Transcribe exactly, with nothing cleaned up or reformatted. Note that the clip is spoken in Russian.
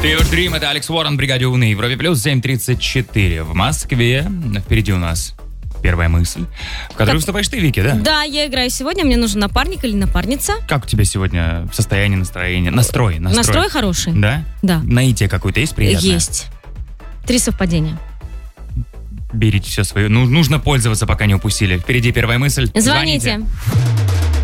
Fever Dream, это Алекс Уоррен, бригаде У на Европе плюс, семь тридцать четыре в Москве. Впереди у нас первая мысль, в которую как... вступаешь ты, Вики, да? Да, я играю сегодня, мне нужен напарник или напарница. Как у тебя сегодня состояние, настроение? Настрой, настрой. Настрой хороший. Да? Да. Наитие какое-то есть приятное? Есть. Три совпадения. Берите все свое. Ну, нужно пользоваться, пока не упустили. Впереди первая мысль. Звоните. Звоните.